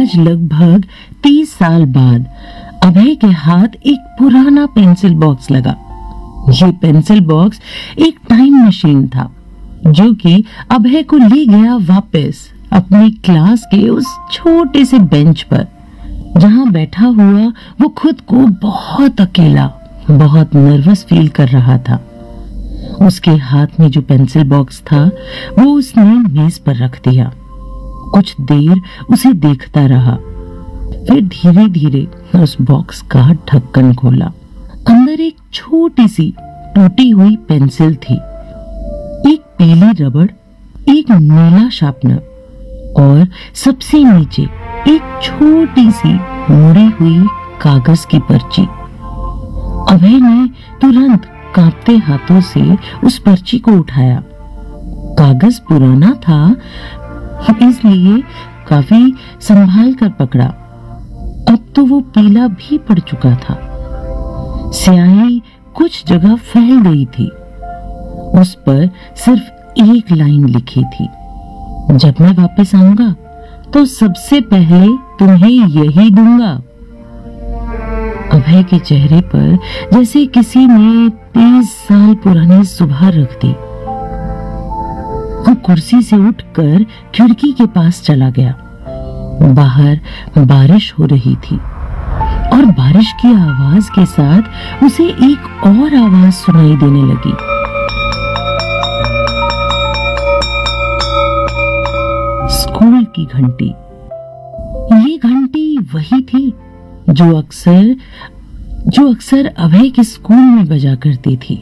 आज लगभग 30 साल बाद अभय के हाथ एक पुराना पेंसिल बॉक्स लगा। ये पेंसिल बॉक्स एक टाइम मशीन था जो कि अभय को ले गया वापस अपनी क्लास के उस छोटे से बेंच पर, जहां बैठा हुआ वो खुद को बहुत अकेला, बहुत नर्वस फील कर रहा था। उसके हाथ में जो पेंसिल बॉक्स था वो उसने मेज पर रख दिया। कुछ देर उसे देखता रहा, फिर धीरे धीरे उस बॉक्स का ढक्कन खोला। अंदर एक छोटी सी टूटी हुई पेंसिल थी, एक पीली रबड़, एक नीला शार्पनर और सबसे नीचे एक छोटी सी मुड़ी हुई कागज की पर्ची। अभय ने तुरंत कांपते हाथों से उस पर्ची को उठाया। कागज पुराना था, इसलिए काफी संभाल कर पकड़ा। अब तो वो पीला भी पड़ चुका था। स्याही कुछ जगह फैल गई थी। उस पर सिर्फ एक लाइन लिखी थी, जब मैं वापस आऊंगा तो सबसे पहले तुम्हें यही दूंगा। अभय के चेहरे पर जैसे किसी ने 30 साल पुरानी सुबह रख दी। वो कुर्सी से उठकर खिड़की के पास चला गया। बाहर बारिश हो रही थी और बारिश की आवाज के साथ उसे एक और आवाज सुनाई देने लगी। स्कूल की घंटी। ये घंटी वही थी जो अक्सर अभय के स्कूल में बजा करती थी।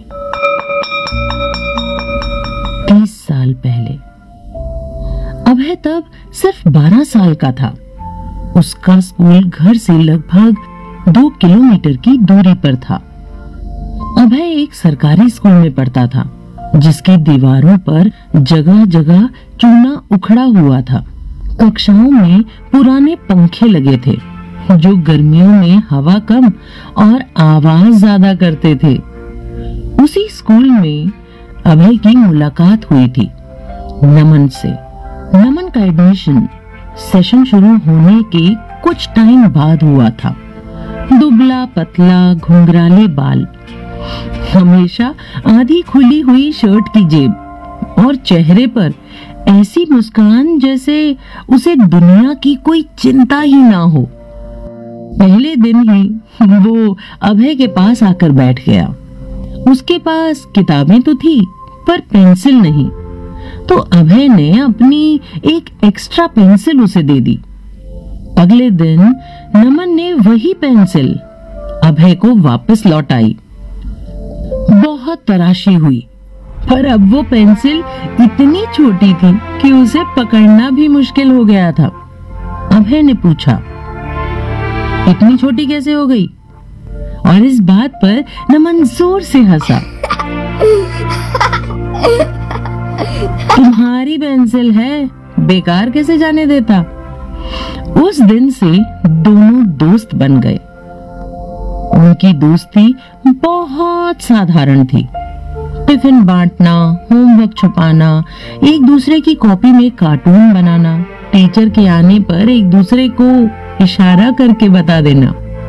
30 साल पहले अभय तब सिर्फ 12 साल का था। उसका स्कूल घर से लगभग 2 किलोमीटर की दूरी पर था। अभय एक सरकारी स्कूल में पढ़ता था, जिसकी दीवारों पर जगह जगह चूना उखड़ा हुआ था। कक्षाओं में पुराने पंखे लगे थे जो गर्मियों में हवा कम और आवाज ज्यादा करते थे। उसी स्कूल में अभय की मुलाकात हुई थी नमन से। नमन का एडमिशन सेशन शुरू होने के कुछ टाइम बाद हुआ था। दुबला पतला घुंघराले बाल, हमेशा आधी खुली हुई शर्ट की जेब और चेहरे पर ऐसी मुस्कान जैसे उसे दुनिया की कोई चिंता ही ना हो। पहले दिन ही वो अभय के पास आकर बैठ गया। उसके पास किताबें तो थी पर पेंसिल नहीं, तो अभय ने अपनी एक एक्स्ट्रा पेंसिल उसे दे दी। अगले दिन नमन ने वही पेंसिल अभय को वापस लौटाई। बहुत तराशी हुई, पर अब वो पेंसिल इतनी छोटी थी कि उसे पकड़ना भी मुश्किल हो गया था। अभय ने पूछा, इतनी छोटी कैसे हो गई? और इस बात पर नमन जोर से हंसा। तुम्हारी पेंसिल है, बेकार कैसे जाने देता? उस दिन से दोनों दोस्त बन गए। उनकी दोस्ती बहुत साधारण थी। टिफिन बांटना, होमवर्क छुपाना, एक दूसरे की कॉपी में कार्टून बनाना, टीचर के आने पर एक दूसरे को इशारा करके बता देना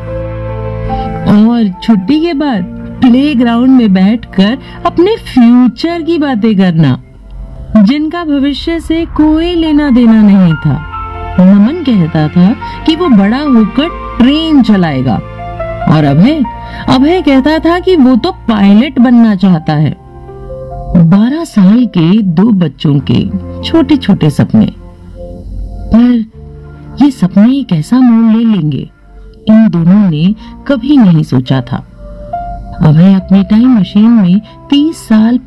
और छुट्टी के बाद प्लेग्राउंड में बैठकर अपने फ्यूचर की बातें करना, जिनका भविष्य से कोई लेना देना नहीं था। नमन कहता था कि वो बड़ा होकर ट्रेन चलाएगा और अभय कहता था कि वो तो पायलट बनना चाहता है। 12 साल के दो बच्चों के छोटे छोटे सपने, पर ये सपने कैसा मोड़ ले लेंगे, इन दोनों ने कभी नहीं सोचा था। अभय अपनी टाइम मशीन में 30 साल